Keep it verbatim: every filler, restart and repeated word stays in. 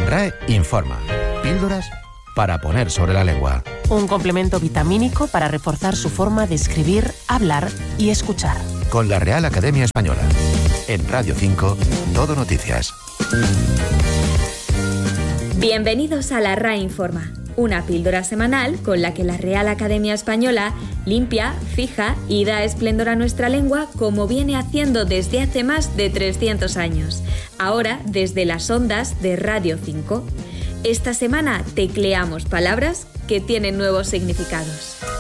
R A E informa. Píldoras para poner sobre la lengua. Un complemento vitamínico para reforzar su forma de escribir, hablar y escuchar. Con la Real Academia Española. En Radio cinco, Todo Noticias. Bienvenidos a la R A E Informa, una píldora semanal con la que la Real Academia Española limpia, fija y da esplendor a nuestra lengua como viene haciendo desde hace más de trescientos años, ahora desde las ondas de Radio cinco. Esta semana tecleamos palabras que tienen nuevos significados.